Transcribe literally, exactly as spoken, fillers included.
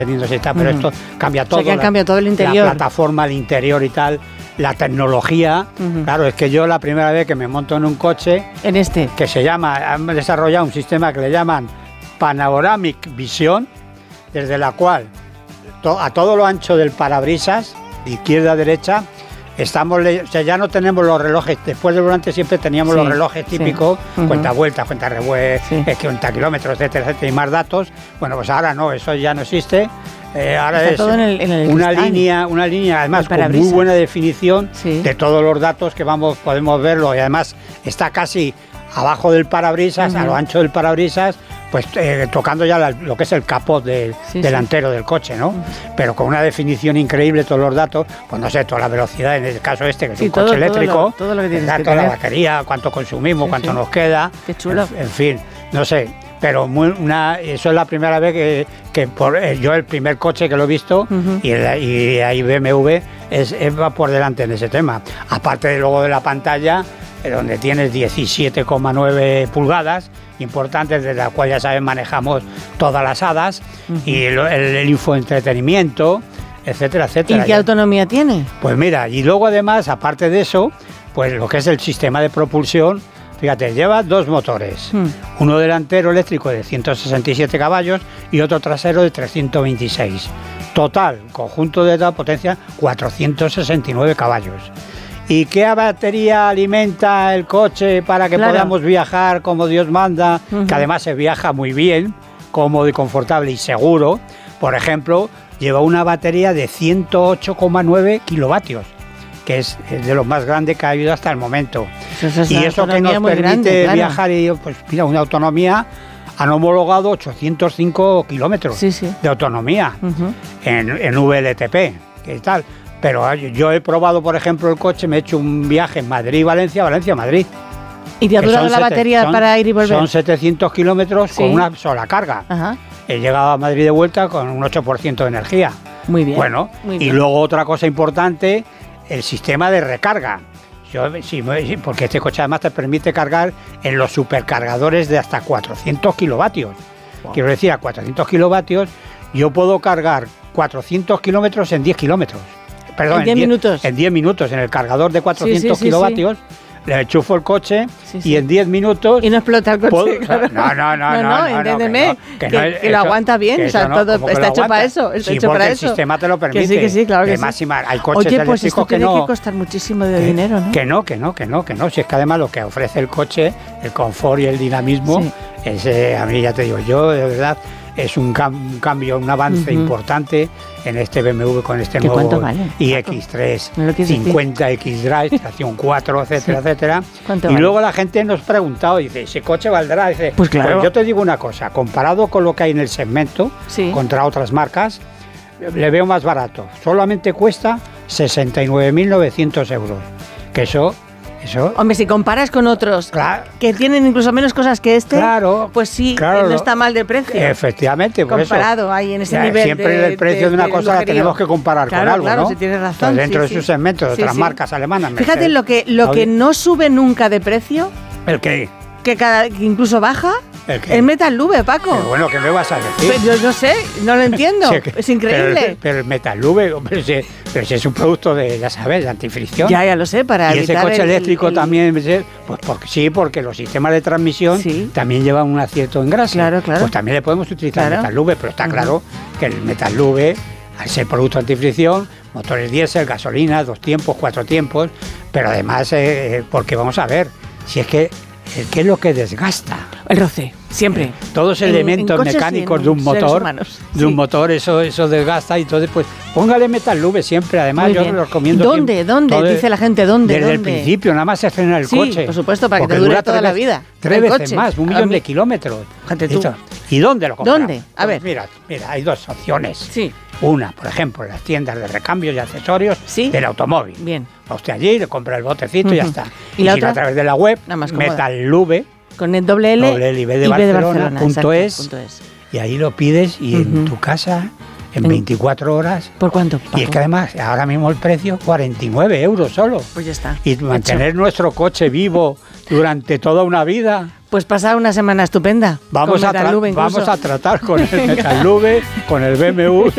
y tal, pero uh-huh. esto cambia todo. O sea, que han la, cambiado todo el interior. La plataforma, el interior y tal, la tecnología. Uh-huh. Claro, es que yo la primera vez que me monto en un coche... En este. Que se llama, han desarrollado un sistema que le llaman Panoramic Vision, desde la cual to, a todo lo ancho del parabrisas, de izquierda a derecha, estamos, o sea, ya no tenemos los relojes, después del volante siempre teníamos sí, los relojes típicos, sí. uh-huh. cuenta vueltas, cuenta revueltas, sí. cuenta kilómetros, etcétera, etcétera, y más datos. Bueno, pues ahora no, eso ya no existe. Eh, ahora Está es todo en el, en el una cristal. línea, una línea además con muy buena definición sí. de todos los datos que vamos, podemos verlo, y además está casi abajo del parabrisas, uh-huh. a lo ancho del parabrisas, pues eh, tocando ya la, lo que es el capot del sí, delantero sí. del coche, ¿no? Uh-huh. Pero con una definición increíble, todos los datos, pues no sé, toda la velocidad, en el caso este, que es sí, un todo, coche eléctrico, todo lo, todo lo que tienes que toda tener. La batería, cuánto consumimos, sí, cuánto sí. nos queda. Qué chulo. En, en fin, no sé, pero muy, una, eso es la primera vez que, que por, eh, yo el primer coche que lo he visto, uh-huh. y, el, y ahí B M W es, es, va por delante en ese tema. Aparte de luego de la pantalla, donde tienes diecisiete coma nueve pulgadas, importantes, desde la cual ya sabes manejamos todas las hadas, uh-huh. y el, el, el infoentretenimiento, etcétera, etcétera. ¿Y qué autonomía tiene? Pues mira, y luego además, aparte de eso, pues lo que es el sistema de propulsión, fíjate, lleva dos motores, uh-huh. uno delantero eléctrico de ciento sesenta y siete caballos y otro trasero de trescientos veintiséis. Total, conjunto de la potencia, cuatrocientos sesenta y nueve caballos. ¿Y qué batería alimenta el coche para que claro. podamos viajar como Dios manda? Uh-huh. Que además se viaja muy bien, cómodo y confortable y seguro. Por ejemplo, lleva una batería de ciento ocho coma nueve kilovatios, que es, es de lo más grande que ha habido hasta el momento. Eso es y eso que nos permite grande, claro. viajar, y pues mira, una autonomía, han homologado ochocientos cinco kilómetros sí, sí. de autonomía uh-huh. en, en V L T P, ¿qué tal? Pero yo he probado, por ejemplo, el coche, me he hecho un viaje en Madrid-Valencia, Valencia-Madrid. ¿Y te ha durado la batería son, para ir y volver? Son setecientos kilómetros sí. con una sola carga. Ajá. He llegado a Madrid de vuelta con un ocho por ciento de energía. Muy bien. Bueno, muy y bien. luego otra cosa importante, el sistema de recarga. Yo, sí, porque este coche además te permite cargar en los supercargadores de hasta cuatrocientos kilovatios. Wow. Quiero decir, a cuatrocientos kilovatios yo puedo cargar cuatrocientos kilómetros en diez kilómetros. Perdón, en diez minutos. En diez minutos, en el cargador de cuatrocientos sí, sí, kilovatios, sí, sí. le enchufo el coche sí, sí. y en diez minutos... Y no explota el coche, puedo, claro. No, no, no, no, no, no, no entiéndeme, que, no, que, no, que, que lo aguanta bien, o sea, no, todo está hecho para eso, está sí, hecho para el eso. El sistema te lo permite. Que sí, que sí, claro que además, sí. Hay coches Oye, pues esto que tiene no... que costar muchísimo de que, dinero, ¿no? Que no, que no, que no, que no. Si es que además lo que ofrece el coche, el confort y el dinamismo, sí. es, eh, a mí ya te digo, yo de verdad... Es un, cam un cambio, un avance uh-huh. importante en este B M W con este nuevo vale? i X tres cincuenta X Drive, tracción cuatro, etcétera, sí. etcétera. Y vale? luego la gente nos ha preguntado, dice, ¿ese coche valdrá? Dice, pues claro. Pues yo te digo una cosa, comparado con lo que hay en el segmento, sí. contra otras marcas, le veo más barato. Solamente cuesta sesenta y nueve mil novecientos euros. Que eso... Eso. Hombre, si comparas con otros claro. que tienen incluso menos cosas que este, claro, pues sí, claro, no está mal de precio. Efectivamente, por comparado eso. ahí en ese ya, nivel. Siempre de, el precio de, de una de cosa la tenemos que comparar claro, con algo, claro, ¿no? Si tienes razón. Pues dentro sí, de sus sí. segmentos de sí, otras sí. marcas alemanas. Fíjate Mercedes, lo que lo que no sube nunca de precio. ¿El qué? Que, cada, que incluso baja. ¿El qué? El Metal Lube, Paco. Pero bueno, ¿qué me vas a decir? Pues yo no sé, no lo entiendo. Sí, es increíble. Pero, pero el Metal Lube, hombre, si, pero si es un producto de, ya sabes, de antifricción. Ya, ya lo sé, para y ese coche el, eléctrico el, también, pues porque, sí, porque los sistemas de transmisión sí. también llevan un acierto en grasa. Claro, claro. Pues también le podemos utilizar claro. el Metal Lube, pero está uh-huh. claro que el Metal Lube, al ser producto antifricción, motores diésel, gasolina, dos tiempos, cuatro tiempos, pero además, eh, porque vamos a ver, si es que ¿qué es lo que desgasta? El roce, siempre. Todos los elementos en mecánicos de un motor, humanos, de sí. un motor, eso, eso desgasta y entonces pues póngale Metal Lube siempre. Además Muy yo bien. lo recomiendo. ¿Dónde? Siempre, ¿Dónde? todo, dice la gente, ¿dónde? Desde ¿dónde? el principio, nada más se estrena el sí, coche. por supuesto, para que te dure toda la vida. Tres el veces coche. más, un millón de kilómetros. Fíjate tú. ¿Y dónde lo compramos? ¿Dónde? A ver. Pues mira, mira, hay dos opciones. Sí. Una, por ejemplo, en las tiendas de recambios y accesorios ¿Sí? del automóvil. Bien. Va usted allí, le compra el botecito uh-huh. y ya está. Y, y la si otra, a través de la web, Metal Lube. Con el doble L, doble L y B de Barcelona, punto es, y ahí lo pides y uh-huh. en tu casa en veinticuatro horas. ¿Por cuánto, Paco? Y es que además ahora mismo el precio cuarenta y nueve euros solo. Pues ya está. Y mantener hecho. nuestro coche vivo durante toda una vida. Pues pasar una semana estupenda. Vamos, a, tra- vamos a tratar con el Metal Lube, con el B M W